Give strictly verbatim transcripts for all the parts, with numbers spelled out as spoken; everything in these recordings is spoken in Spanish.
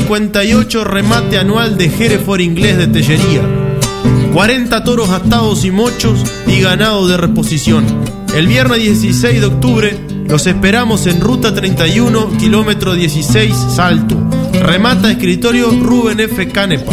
cincuenta y ocho remate anual de Hereford inglés de Tellería. cuarenta toros atados y mochos y ganado de reposición. El viernes dieciséis de octubre los esperamos en Ruta treinta y uno, kilómetro dieciséis, Salto. Remata escritorio Rubén F. Canepa.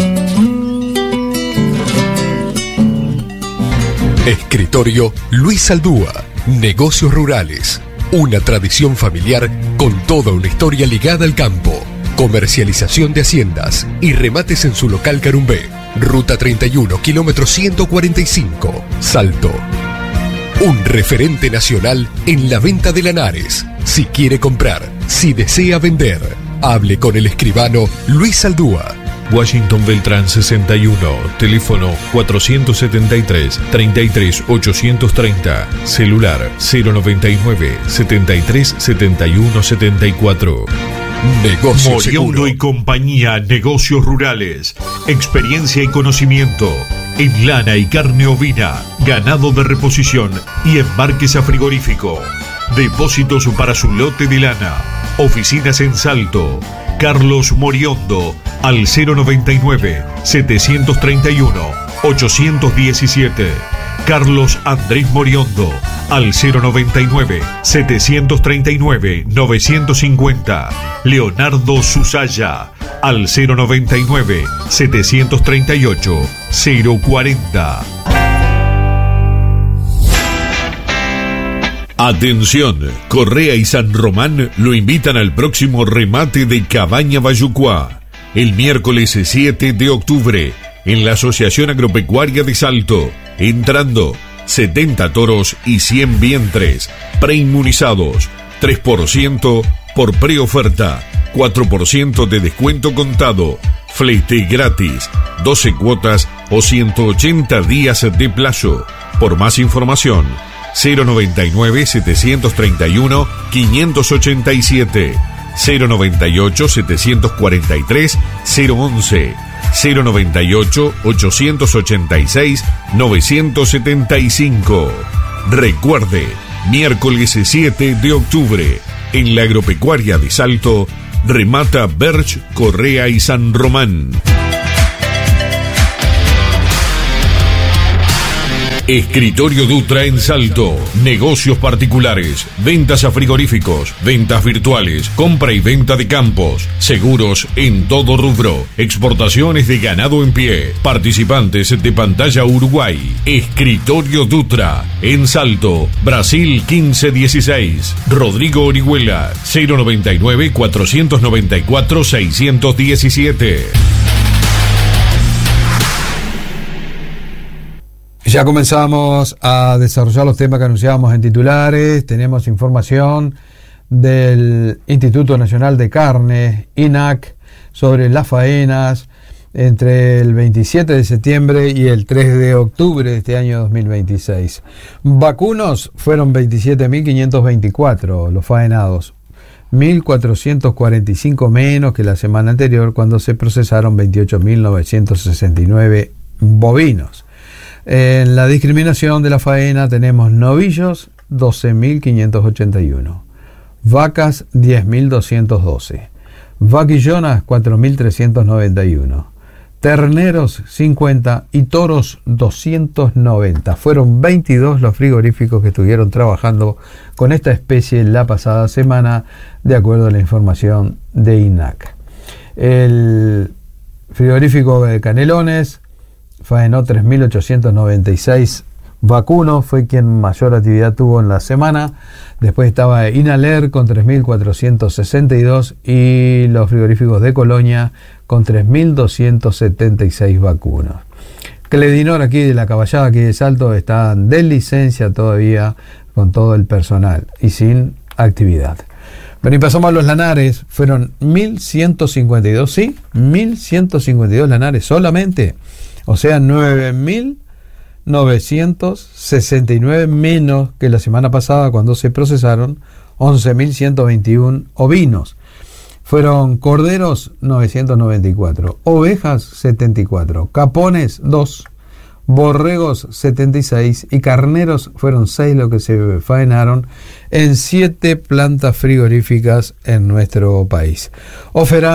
Escritorio Luis Aldúa. Negocios rurales. Una tradición familiar con toda una historia ligada al campo. Comercialización de haciendas y remates en su local Carumbé. Ruta treinta y uno, kilómetro ciento cuarenta y cinco, Salto. Un referente nacional en la venta de lanares. Si quiere comprar, si desea vender, hable con el escribano Luis Aldúa. Washington Beltrán sesenta y uno, teléfono cuatrocientos setenta y tres, treinta y tres ochocientos treinta, celular cero noventa y nueve, setenta y tres setenta y uno setenta y cuatro. Negocios Moriondo y compañía, negocios rurales, experiencia y conocimiento en lana y carne ovina, ganado de reposición y embarques a frigorífico. Depósitos para su lote de lana. Oficinas en Salto. Carlos Moriondo al cero noventa y nueve, setecientos treinta y uno, ochocientos diecisiete. Carlos Andrés Moriondo al cero noventa y nueve, setecientos treinta y nueve, novecientos cincuenta. Leonardo Susaya al cero noventa y nueve, setecientos treinta y ocho, cero cuarenta. Atención, Correa y San Román lo invitan al próximo remate de Cabaña Bayucuá, el miércoles siete de octubre, en la Asociación Agropecuaria de Salto, entrando setenta toros y cien vientres, preinmunizados, tres por ciento por preoferta, cuatro por ciento de descuento contado, flete gratis, doce cuotas o ciento ochenta días de plazo. Por más información, cero noventa y nueve, setecientos treinta y uno, quinientos ochenta y siete, cero noventa y ocho, setecientos cuarenta y tres, cero once, cero noventa y ocho, ochocientos ochenta y seis, novecientos setenta y cinco. Recuerde, miércoles siete de octubre, en la Agropecuaria de Salto, remata Berch, Correa y San Román. Escritorio Dutra en Salto. Negocios particulares, ventas a frigoríficos, ventas virtuales, compra y venta de campos, seguros en todo rubro, exportaciones de ganado en pie, participantes de Pantalla Uruguay. Escritorio Dutra en Salto, Brasil quince dieciséis. Rodrigo Orihuela, cero noventa y nueve, cuatrocientos noventa y cuatro, seiscientos diecisiete. Ya comenzamos a desarrollar los temas que anunciábamos en titulares. Tenemos información del Instituto Nacional de Carne, I N A C, sobre las faenas entre el veintisiete de septiembre y el tres de octubre de este año dos mil veintiséis. Vacunos fueron veintisiete mil quinientos veinticuatro los faenados, mil cuatrocientos cuarenta y cinco menos que la semana anterior, cuando se procesaron veintiocho mil novecientos sesenta y nueve bovinos. En la discriminación de la faena tenemos novillos doce mil quinientos ochenta y uno, vacas diez mil doscientos doce, vaquillonas cuatro mil trescientos noventa y uno, terneros cincuenta y toros doscientos noventa. Fueron veintidós los frigoríficos que estuvieron trabajando con esta especie la pasada semana, de acuerdo a la información de I N A C. El frigorífico de Canelones faenó tres mil ochocientos noventa y seis vacunos, fue quien mayor actividad tuvo en la semana. Después estaba Inaler con tres mil cuatrocientos sesenta y dos y los frigoríficos de Colonia con tres mil doscientos setenta y seis vacunos. Cledinor, aquí de la Caballada, aquí de Salto, están de licencia todavía con todo el personal y sin actividad. Bueno, y pasamos a los lanares. Fueron mil ciento cincuenta y dos, sí, mil ciento cincuenta y dos lanares solamente. O sea, nueve mil novecientos sesenta y nueve menos que la semana pasada, cuando se procesaron once mil ciento veintiuno ovinos. Fueron corderos novecientos noventa y cuatro, ovejas setenta y cuatro, capones dos, borregos setenta y seis y carneros fueron seis los que se faenaron en siete plantas frigoríficas en nuestro país. Oferá